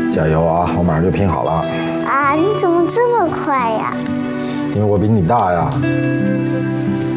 加油啊！我马上就拼好了。 啊，你怎么这么快呀？ 因为我比你大呀。